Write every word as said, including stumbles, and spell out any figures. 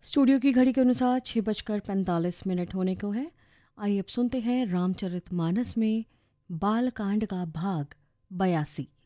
Studio की घड़ी के अनुसार छः बजकर पैंतालीस मिनट होने को है। आइए अब सुनते हैं रामचरितमानस में बालकांड का भाग बयासी।